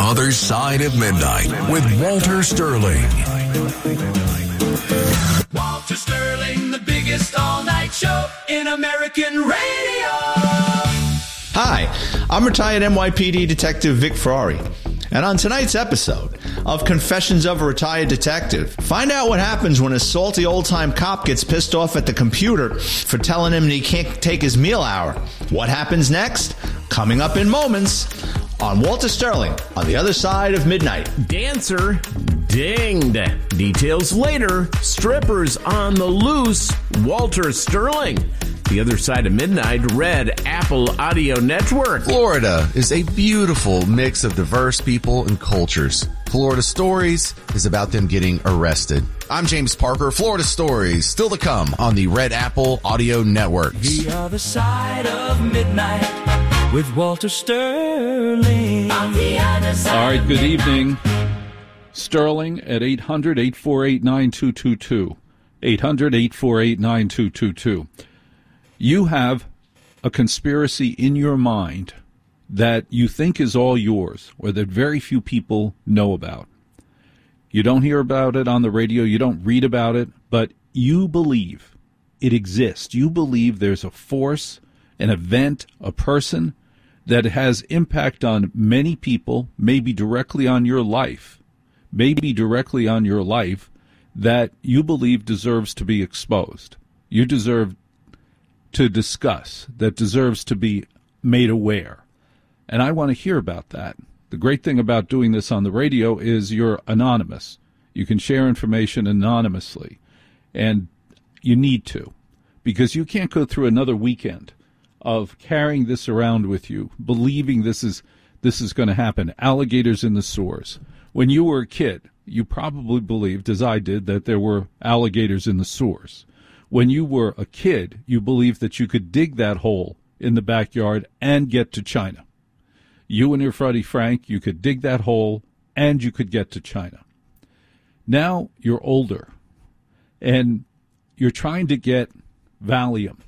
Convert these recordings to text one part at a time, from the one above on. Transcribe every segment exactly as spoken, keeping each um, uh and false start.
Other Side of Midnight with Walter Sterling. Walter Sterling, the biggest all-night show in American radio. Hi, I'm retired N Y P D Detective Vic Ferrari. And on tonight's episode of Confessions of a Retired Detective, find out what happens when a salty old-time cop gets pissed off at the computer for telling him that he can't take his meal hour. What happens next? Coming up in moments on Walter Sterling on the Other Side of Midnight. Dancer dinged. Details later. Strippers on the loose. Walter Sterling. The Other Side of Midnight, Red Apple Audio Network. Florida is a beautiful mix of diverse people and cultures. Florida Stories is about them getting arrested. I'm James Parker. Florida Stories still to come on the Red Apple Audio Network. The Other Side of Midnight with Walter Sterling. On the other side. All right, good evening. Sterling at eight hundred, eight four eight, nine two two two. eight hundred, eight four eight, nine two two two. You have a conspiracy in your mind that you think is all yours, or that very few people know about. You don't hear about it on the radio, you don't read about it, but you believe it exists. You believe there's a force, an event, a person that has impact on many people, maybe directly on your life, maybe directly on your life, that you believe deserves to be exposed. You deserve to discuss, that deserves to be made aware. And I want to hear about that. The great thing about doing this on the radio is you're anonymous. You can share information anonymously. And you need to, because you can't go through another weekend of carrying this around with you, believing this is this is going to happen. Alligators in the sewers. When you were a kid, you probably believed, as I did, that there were alligators in the sewers. When you were a kid, you believed that you could dig that hole in the backyard and get to China. You and your buddy Frank, you could dig that hole and you could get to China. Now you're older and you're trying to get Valium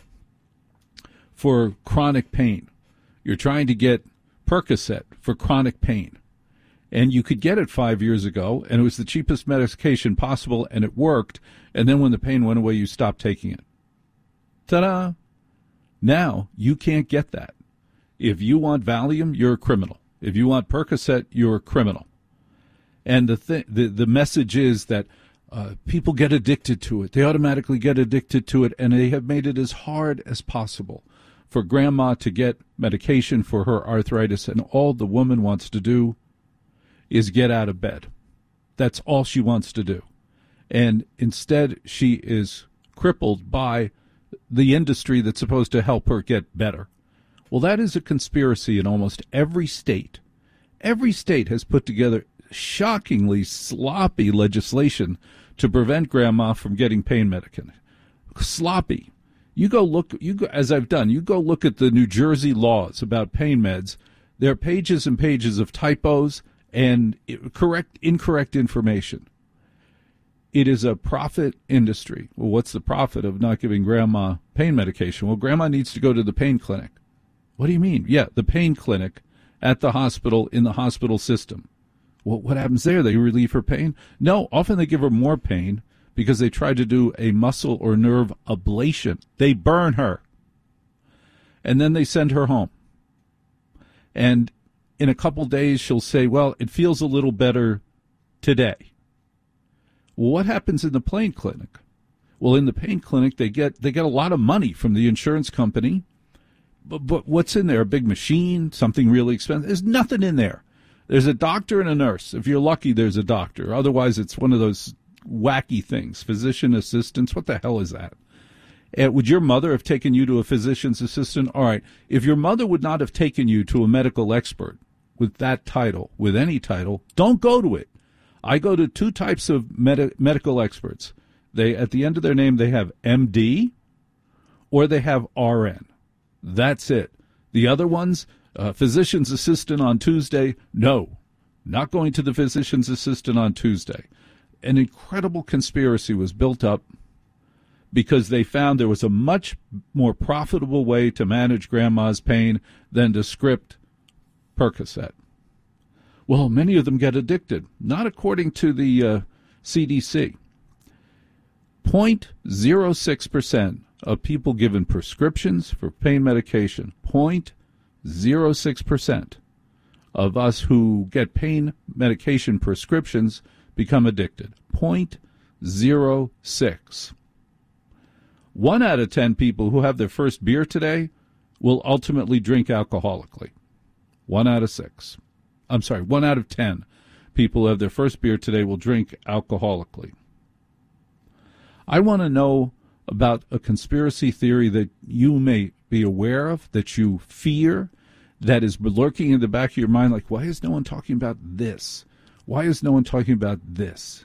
for chronic pain. You're trying to get Percocet for chronic pain. And you could get it five years ago, and it was the cheapest medication possible, and it worked. And then when the pain went away, you stopped taking it. Ta-da! Now you can't get that. If you want Valium, you're a criminal. If you want Percocet, you're a criminal. And the th- the, the message is that uh, people get addicted to it. They automatically get addicted to it, and they have made it as hard as possible for grandma to get medication for her arthritis, and all the woman wants to do is get out of bed. That's all she wants to do. And instead, she is crippled by the industry that's supposed to help her get better. Well, that is a conspiracy in almost every state. Every state has put together shockingly sloppy legislation to prevent grandma from getting pain medication. Sloppy. You go look, you go, as I've done, you go look at the New Jersey laws about pain meds. There are pages and pages of typos and correct, incorrect information. It is a profit industry. Well, what's the profit of not giving grandma pain medication? Well, grandma needs to go to the pain clinic. What do you mean? Yeah, the pain clinic at the hospital, in the hospital system. Well, what happens there? They relieve her pain? No, often they give her more pain because they try to do a muscle or nerve ablation. They burn her. And then they send her home. And in a couple days, she'll say, well, it feels a little better today. Well, what happens in the pain clinic? Well, in the pain clinic, they get they get a lot of money from the insurance company. But, but what's in there? A big machine, something really expensive? There's nothing in there. There's a doctor and a nurse. If you're lucky, there's a doctor. Otherwise, it's one of those wacky things. Physician assistants. What the hell is that? Uh, would your mother have taken you to a physician's assistant? All right. If your mother would not have taken you to a medical expert with that title, with any title, don't go to it. I go to two types of med- medical experts. They, at the end of their name, they have M D or they have R N. That's it. The other ones, uh, physician's assistant on Tuesday, no, not going to the physician's assistant on Tuesday. An incredible conspiracy was built up because they found there was a much more profitable way to manage grandma's pain than to script Percocet. Well, many of them get addicted. Not according to the uh, C D C. zero point zero six percent of people given prescriptions for pain medication, zero point zero six percent of us who get pain medication prescriptions become addicted. zero point zero six. One out of ten people who have their first beer today will ultimately drink alcoholically. One out of six. I'm sorry, one out of ten people who have their first beer today will drink alcoholically. I want to know about a conspiracy theory that you may be aware of, that you fear, that is lurking in the back of your mind, like, why is no one talking about this? Why is no one talking about this?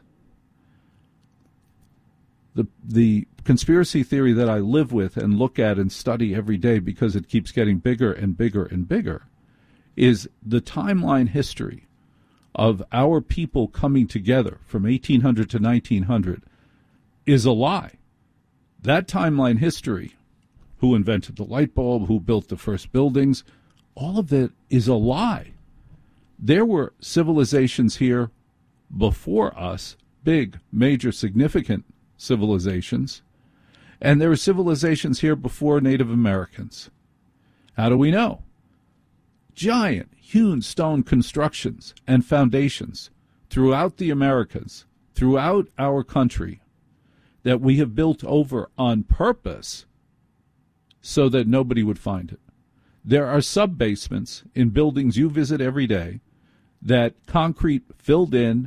The the conspiracy theory that I live with and look at and study every day, because it keeps getting bigger and bigger and bigger, is the timeline history of our people coming together from eighteen hundred to nineteen hundred is a lie. That timeline history, who invented the light bulb, who built the first buildings, all of that is a lie. There were civilizations here before us, big, major, significant civilizations, and there were civilizations here before Native Americans. How do we know? Giant, hewn stone constructions and foundations throughout the Americas, throughout our country, that we have built over on purpose so that nobody would find it. There are sub-basements in buildings you visit every day that concrete filled in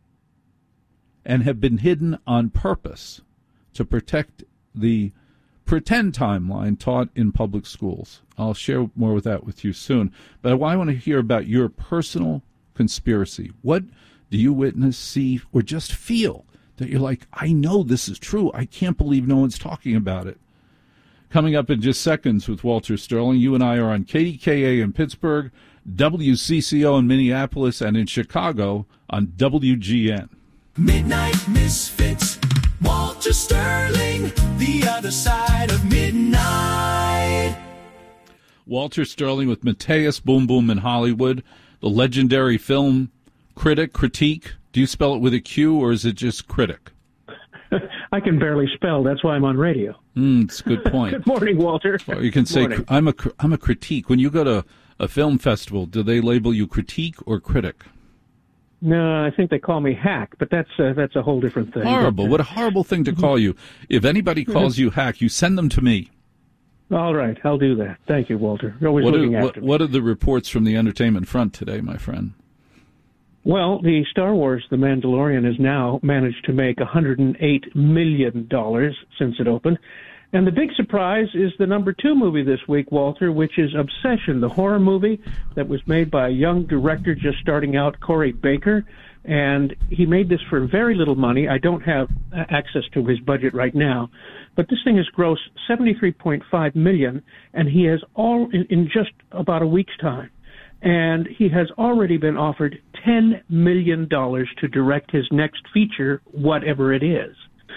and have been hidden on purpose to protect the pretend timeline taught in public schools. I'll share more with that with you soon. But I want to hear about your personal conspiracy. What do you witness, see, or just feel that you're like, I know this is true. I can't believe no one's talking about it. Coming up in just seconds with Walter Sterling. You and I are on K D K A in Pittsburgh, W C C O in Minneapolis, and in Chicago on W G N. Midnight Misfits, Walter Sterling, the other side of midnight. Walter Sterling with Mateus Boom Boom in Hollywood, the legendary film critic, critique. Do you spell it with a Q, or is it just critic? I can barely spell. That's why I'm on radio. Mm, it's a good point. Good morning, Walter. Or you can Good say, morning. I'm a, I'm a critique. When you go to a film festival, do they label you critique or critic? No, I think they call me hack, but that's uh, that's a whole different thing. Horrible. But, uh, What a horrible thing to call you. If anybody calls you hack, you send them to me. All right, I'll do that. Thank you, Walter. You're always What looking are, after what, me. what are the reports from the entertainment front today, my friend? Well, the Star Wars The Mandalorian has now managed to make one hundred eight million dollars since it opened. And the big surprise is the number two movie this week, Walter, which is Obsession, the horror movie that was made by a young director just starting out, Corey Baker. And he made this for very little money. I don't have access to his budget right now. But this thing has grossed seventy-three point five million dollars, and he has all in, in just about a week's time. And he has already been offered ten million dollars to direct his next feature, whatever it is.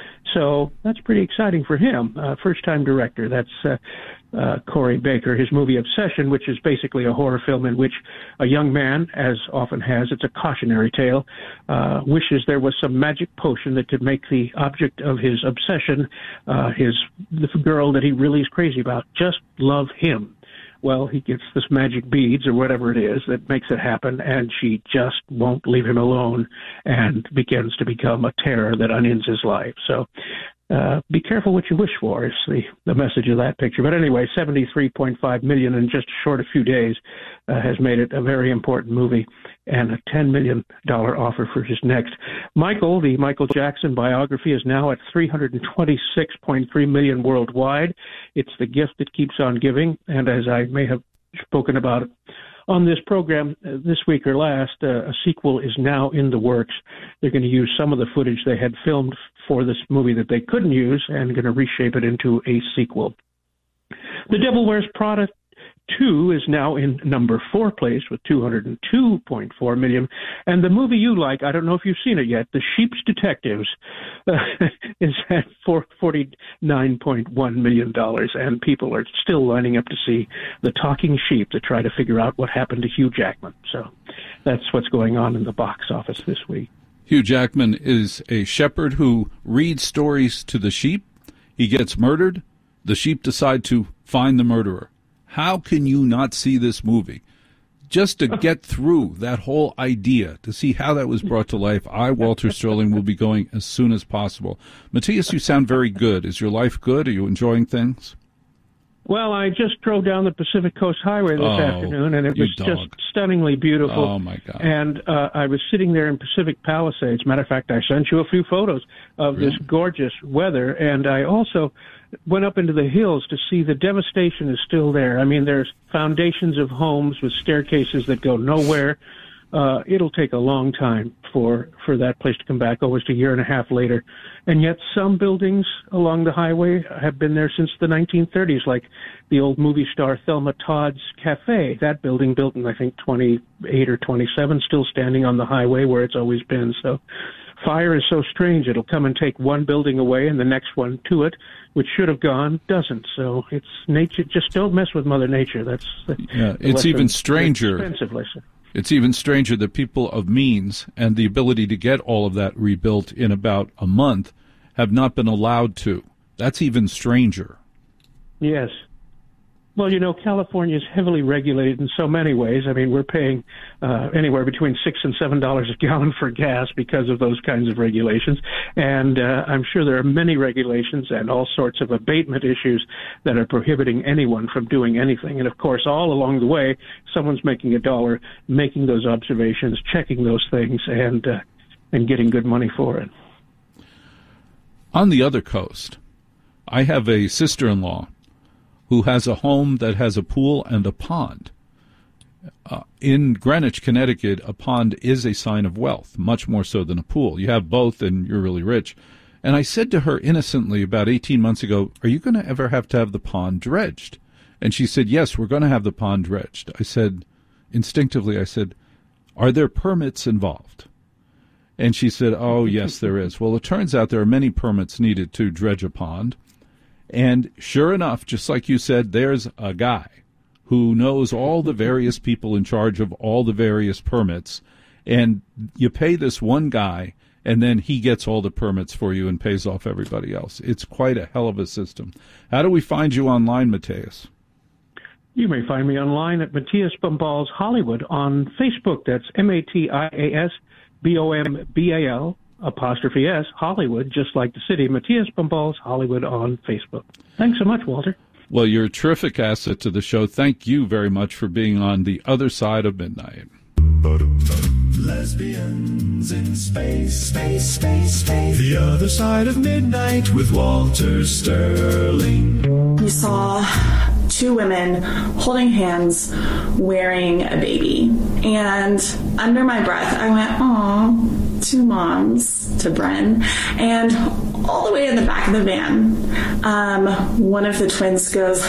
So that's pretty exciting for him. Uh, first-time director. That's uh, uh, Corey Baker. His movie Obsession, which is basically a horror film in which a young man, as often has, it's a cautionary tale, uh, wishes there was some magic potion that could make the object of his obsession, uh, his the girl that he really is crazy about, just love him. Well, he gets this magic beads or whatever it is that makes it happen, and she just won't leave him alone and begins to become a terror that unends his life. So uh, be careful what you wish for is the, the message of that picture. But anyway, seventy-three point five million dollars in just a short a few days uh, has made it a very important movie, and a ten million dollars offer for his next. Michael, the Michael Jackson biography, is now at three hundred twenty-six point three million dollars worldwide. It's the gift that keeps on giving, and as I may have spoken about on this program uh, this week or last, uh, a sequel is now in the works. They're going to use some of the footage they had filmed for this movie that they couldn't use and going to reshape it into a sequel. The Devil Wears Prada two is now in number four place with two hundred two point four million dollars. And the movie you like, I don't know if you've seen it yet, The Sheep's Detectives, uh, is at forty-nine point one million dollars. And people are still lining up to see The Talking Sheep to try to figure out what happened to Hugh Jackman. So that's what's going on in the box office this week. Hugh Jackman is a shepherd who reads stories to the sheep. He gets murdered. The sheep decide to find the murderer. How can you not see this movie? Just to get through that whole idea, to see how that was brought to life, I, Walter Sterling, will be going as soon as possible. Matthias, you sound very good. Is your life good? Are you enjoying things? Well, I just drove down the Pacific Coast Highway this oh, afternoon, and it was dog. just stunningly beautiful. Oh, my God. And uh, I was sitting there in Pacific Palisades. Matter of fact, I sent you a few photos of Really? this gorgeous weather, and I also went up into the hills to see the devastation is still there. I mean, there's foundations of homes with staircases that go nowhere. Uh, it'll take a long time for, for that place to come back, almost a year and a half later. And yet some buildings along the highway have been there since the nineteen thirties, like the old movie star Thelma Todd's Cafe. That building, built in, I think, twenty-eight or twenty-seven, still standing on the highway where it's always been. So fire is so strange. It'll come and take one building away and the next one to it, which should have gone, doesn't. So it's nature. Just don't mess with Mother Nature. That's the, yeah, the it's even lesson. stranger. Expensive lesson. It's even stranger that people of means and the ability to get all of that rebuilt in about a month have not been allowed to. That's even stranger. Yes. Well, you know, California is heavily regulated in so many ways. I mean, we're paying uh, anywhere between six and seven dollars a gallon for gas because of those kinds of regulations, and uh, I'm sure there are many regulations and all sorts of abatement issues that are prohibiting anyone from doing anything. And of course, all along the way, someone's making a dollar, making those observations, checking those things, and uh, and getting good money for it. On the other coast, I have a sister-in-law who has a home that has a pool and a pond. Uh, in Greenwich, Connecticut, a pond is a sign of wealth, much more so than a pool. You have both and you're really rich. And I said to her innocently about eighteen months ago, are you going to ever have to have the pond dredged? And she said, yes, we're going to have the pond dredged. I said, instinctively, I said, are there permits involved? And she said, oh, yes, there is. Well, it turns out there are many permits needed to dredge a pond. And sure enough, just like you said, there's a guy who knows all the various people in charge of all the various permits. And you pay this one guy, and then he gets all the permits for you and pays off everybody else. It's quite a hell of a system. How do we find you online, Matthias? You may find me online at Matthias Bombals Hollywood on Facebook. That's M A T I A S B O M B A L apostrophe S, Hollywood, just like the city. Matthias Bombals Hollywood on Facebook. Thanks so much, Walter. Well, you're a terrific asset to the show. Thank you very much for being on The Other Side of Midnight. Lesbians in space, space, space, space. The Other Side of Midnight with Walter Sterling. We saw two women holding hands wearing a baby. And under my breath, I went, aw, two moms to Bren. And all the way in the back of the van, um, one of the twins goes,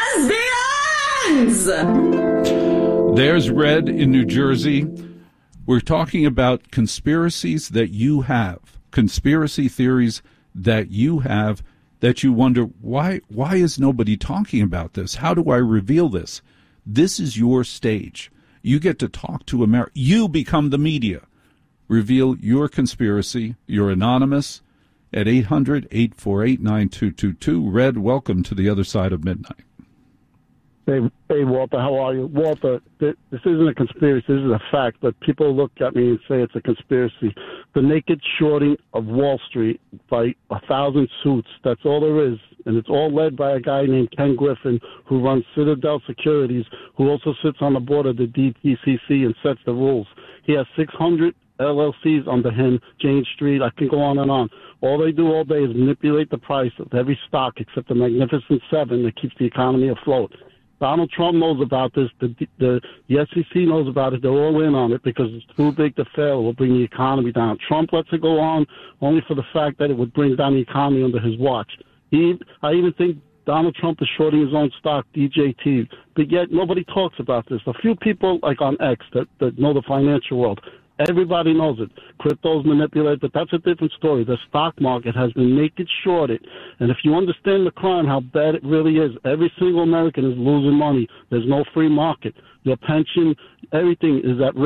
lesbians! There's Red in New Jersey. We're talking about conspiracies that you have, conspiracy theories that you have, that you wonder, why why is nobody talking about this? How do I reveal this? This is your stage. You get to talk to America. You become the media. Reveal your conspiracy. You're anonymous at eight hundred, eight four eight, nine two two two. Red, welcome to The Other Side of Midnight. Hey, hey, Walter, how are you? Walter, th- this isn't a conspiracy, this is a fact, but people look at me and say it's a conspiracy. The naked shorting of Wall Street by a thousand suits, that's all there is. And it's all led by a guy named Ken Griffin, who runs Citadel Securities, who also sits on the board of the D T C C and sets the rules. He has six hundred L L Cs under him, Jane Street, I can go on and on. All they do all day is manipulate the price of every stock except the Magnificent Seven that keeps the economy afloat. Donald Trump knows about this. The, the the S E C knows about it. They're all in on it because it's too big to fail. It will bring the economy down. Trump lets it go on only for the fact that it would bring down the economy under his watch. He, I even think Donald Trump is shorting his own stock, D J T. But yet nobody talks about this. A few people, like on X, that, that know the financial world. Everybody knows it. Crypto's manipulated, but that's a different story. The stock market has been naked shorted. And if you understand the crime, how bad it really is, every single American is losing money. There's no free market. Your pension, everything is at risk.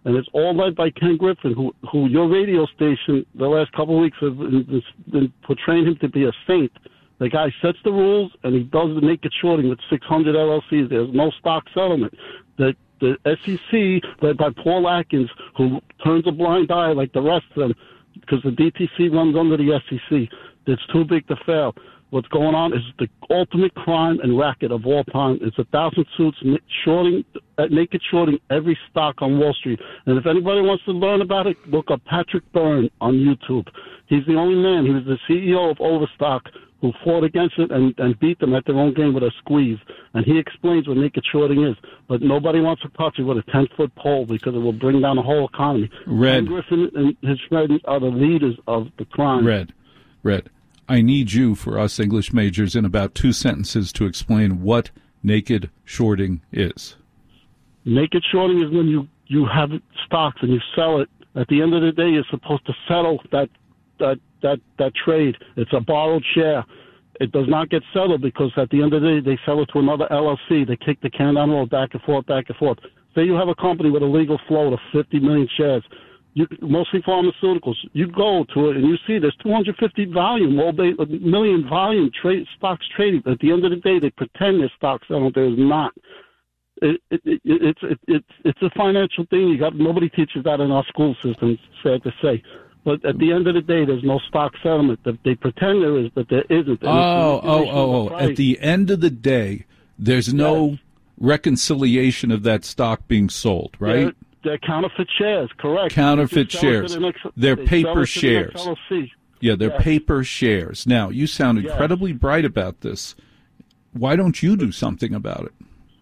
and it's all led by Ken Griffin, who, who your radio station the last couple of weeks have been, been portraying him to be a saint. The guy sets the rules, and he does the naked shorting with six hundred L L Cs. There's no stock settlement. The the S E C, led by Paul Atkins, who turns a blind eye like the rest of them, because the D T C runs under the S E C. It's too big to fail. What's going on is the ultimate crime and racket of all time. It's a thousand suits shorting, naked shorting every stock on Wall Street. And if anybody wants to learn about it, look up Patrick Byrne on YouTube. He's the only man. He was the C E O of Overstock who fought against it and, and beat them at their own game with a squeeze. And he explains what naked shorting is. But nobody wants to touch it with a ten-foot pole because it will bring down the whole economy. Red. Ken Griffin and his friends are the leaders of the crime. Red. Red. I need you, for us English majors, in about two sentences to explain what naked shorting is. Naked shorting is when you, you have stocks and you sell it. At the end of the day, you're supposed to settle that that that that trade. It's a borrowed share. It does not get settled because at the end of the day, they sell it to another L L C. They kick the can down the road back and forth, back and forth. Say you have a company with a legal float of fifty million shares, you, mostly pharmaceuticals. You go to it and you see there's two hundred fifty volume, all day, a million volume trade, stocks traded. At the end of the day, they pretend there's stocks settled. There's not. It, it, it, it's it, it's it's a financial thing. You got nobody teaches that in our school systems. Sad to say. But at the end of the day, there's no stock settlement. They pretend there is, but there isn't. Oh, oh, oh, oh. At the end of the day, there's no yes. reconciliation of that stock being sold, right? They're, they're counterfeit shares, correct. Counterfeit shares. The next, they're they paper shares. The yeah, they're yes. paper shares. Now, you sound incredibly yes. bright about this. Why don't you do something about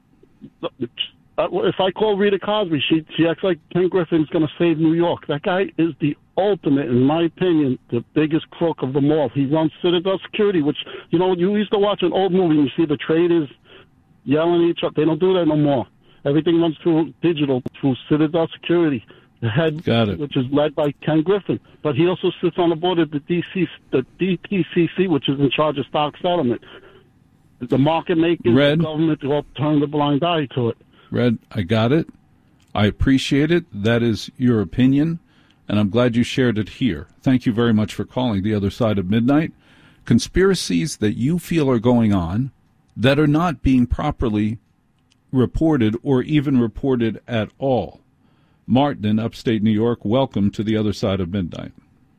it? If I call Rita Cosby, she she acts like Ken Griffin's going to save New York. That guy is the ultimate, in my opinion, the biggest crook of them all. He runs Citadel Security, which, you know, you used to watch an old movie and you see the traders yelling at each other. They don't do that no more. Everything runs through digital, through Citadel Security, the head, Got it. which is led by Ken Griffin. But he also sits on the board of the D C, the D T C C, which is in charge of stock settlement. The market makers, Red. the government, all turn the blind eye to it. Red, I got it. I appreciate it. That is your opinion, and I'm glad you shared it here. Thank you very much for calling The Other Side of Midnight. Conspiracies that you feel are going on that are not being properly reported or even reported at all. Martin in upstate New York, welcome to The Other Side of Midnight.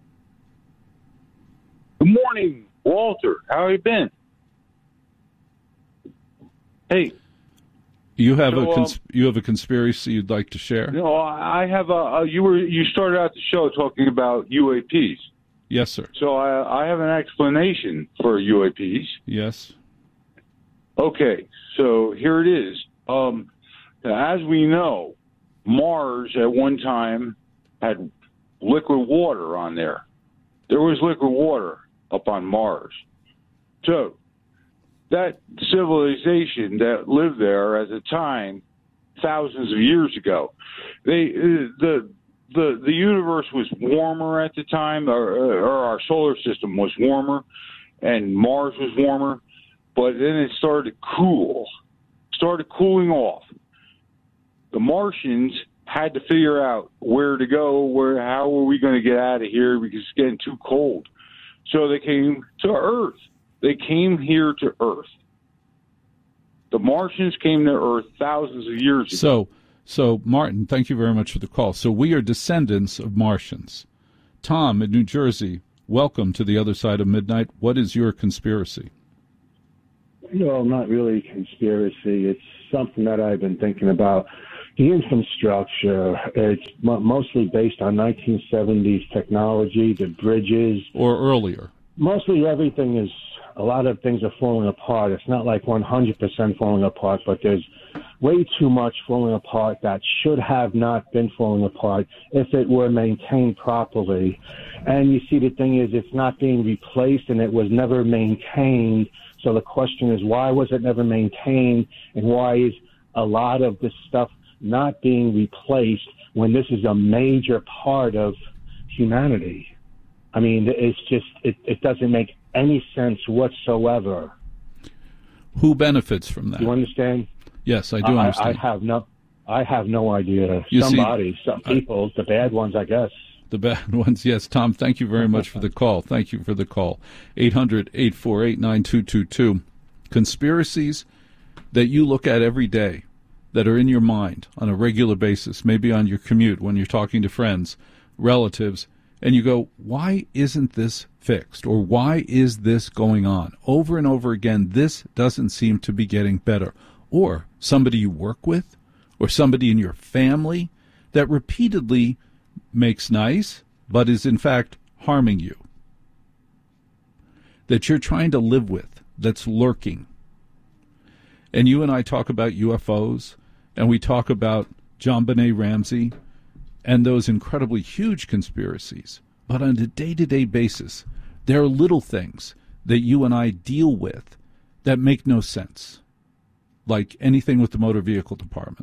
Good morning, Walter. How have you been? Hey. You have so, a cons- um, you have a conspiracy you'd like to share? No, I have a, a. You were you started out the show talking about U A Ps. Yes, sir. So I, I have an explanation for U A Ps. Yes. Okay, so here it is. Um, as we know, Mars at one time had liquid water on there. There was liquid water up on Mars. So that civilization that lived there at the time, thousands of years ago, they the the the universe was warmer at the time, or, or our solar system was warmer, and Mars was warmer, but then it started to cool, started cooling off. The Martians had to figure out where to go, where how are we going to get out of here because it's getting too cold. So they came to Earth. They came here to Earth. The Martians came to Earth thousands of years ago. So, so Martin, thank you very much for the call. So we are descendants of Martians. Tom in New Jersey, welcome to The Other Side of Midnight. What is your conspiracy? No, not really a conspiracy. It's something that I've been thinking about. The infrastructure, it's mostly based on nineteen seventies technology, the bridges. Or earlier. Mostly everything is, a lot of things are falling apart. It's not like one hundred percent falling apart, but there's way too much falling apart that should have not been falling apart if it were maintained properly. And you see, the thing is, it's not being replaced and it was never maintained. So the question is, why was it never maintained, and why is a lot of this stuff not being replaced when this is a major part of humanity? I mean, it's just, it, it doesn't make any sense whatsoever. Who benefits from that? You understand? Yes, I do I, understand. I have no, I have no idea. You Somebody, see, some people, the bad ones, I guess. The bad ones, yes. Tom, thank you very much for the call. Thank you for the call. eight hundred, eight four eight, nine two two two. Conspiracies that you look at every day that are in your mind on a regular basis, maybe on your commute when you're talking to friends, relatives, and you go, why isn't this fixed? Or why is this going on? Over and over again, this doesn't seem to be getting better. Or somebody you work with, or somebody in your family that repeatedly makes nice, but is in fact harming you, that you're trying to live with, that's lurking. And you and I talk about U F Os, and we talk about JonBenet Ramsey and those incredibly huge conspiracies. But on a day-to-day basis, there are little things that you and I deal with that make no sense, like anything with the motor vehicle department.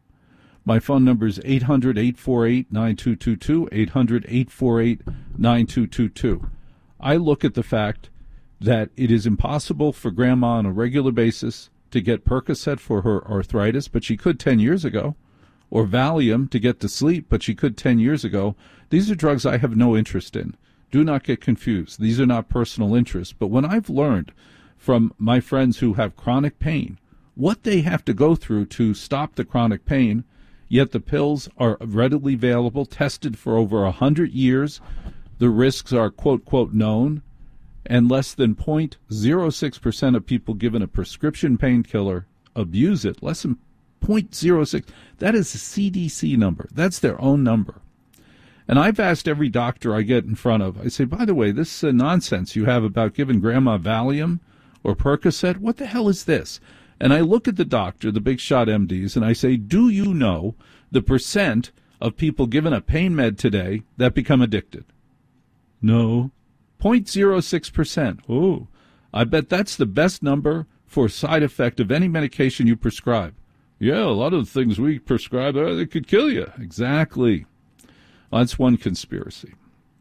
My phone number is eight hundred, eight four eight, nine two two two, eight hundred, eight four eight, nine two two two. I look at the fact that it is impossible for Grandma on a regular basis to get Percocet for her arthritis, but she could ten years ago, or Valium to get to sleep, but she could ten years ago. These are drugs I have no interest in. Do not get confused. These are not personal interests. But when I've learned from my friends who have chronic pain what they have to go through to stop the chronic pain, yet the pills are readily available, tested for over one hundred years, the risks are, quote, quote, known, and less than zero point zero six percent of people given a prescription painkiller abuse it, less than zero point zero six. That is a C D C number. That's their own number. And I've asked every doctor I get in front of, I say, by the way, this uh, nonsense you have about giving Grandma Valium or Percocet, what the hell is this? And I look at the doctor, the big shot M Ds, and I say, do you know the percent of people given a pain med today that become addicted? No. zero point zero six percent. Oh, I bet that's the best number for side effect of any medication you prescribe. Yeah, a lot of the things we prescribe, uh, they could kill you. Exactly. Well, that's one conspiracy.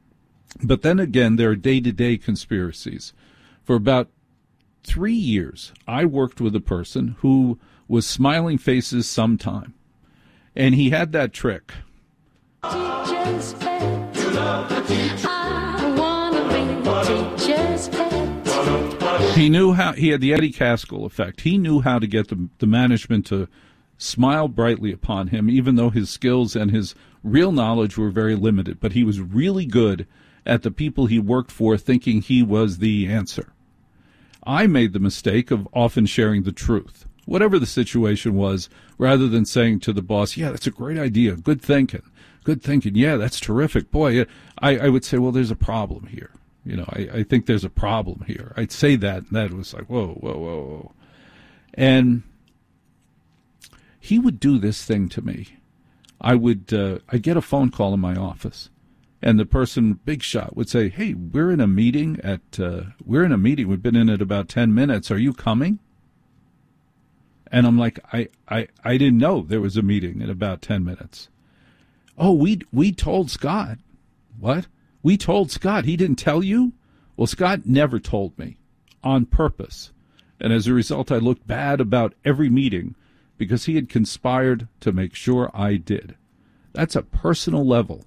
But then again, there are day-to-day conspiracies. For about three years, I worked with a person who was smiling faces sometime. And he had that trick. Teacher's pet. You love the teacher. I want to be the teacher's pet. He knew how, he had the Eddie Caskell effect. He knew how to get the, the management to smile brightly upon him, even though his skills and his real knowledge were very limited. But he was really good at the people he worked for, thinking he was the answer. I made the mistake of often sharing the truth, whatever the situation was, rather than saying to the boss, yeah, that's a great idea, good thinking, good thinking, yeah, that's terrific. Boy, I, I would say, well, there's a problem here. You know, I, I think there's a problem here. I'd say that, and that was like, whoa, whoa, whoa, whoa. And he would do this thing to me. I would uh, I'd get a phone call in my office, and the person, big shot, would say, hey, we're in a meeting at, uh, we're in a meeting, we've been in it about ten minutes, are you coming? And I'm like, I, I, I didn't know there was a meeting in about ten minutes. Oh, we we told Scott. What? We told Scott. He didn't tell you? Well, Scott never told me on purpose. And as a result, I looked bad about every meeting because he had conspired to make sure I did. That's a personal level,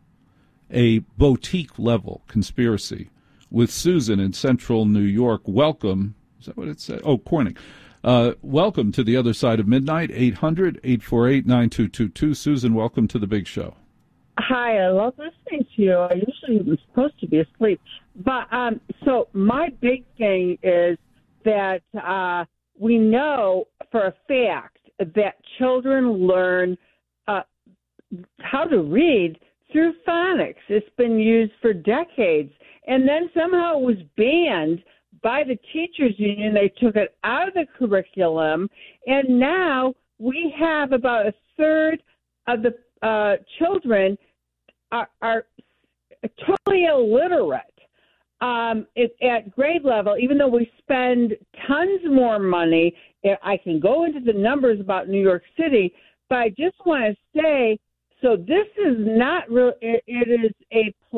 a boutique level conspiracy with Susan in central New York. Welcome. Is that what it said? Oh, Corning. Uh, welcome to the other side of midnight, eight hundred, eight four eight, nine two two two. Susan, welcome to the big show. Hi, I love listening to you. I usually am supposed to be asleep. But um, so my big thing is that uh, we know for a fact that children learn uh, how to read through phonics. It's been used for decades. And then somehow it was banned by the teachers union. They took it out of the curriculum, and now we have about a third of the uh, children are, are totally illiterate um, it, at grade level, even though we spend tons more money. I can go into the numbers about New York City, but I just want to say, so this is not real. It, it is a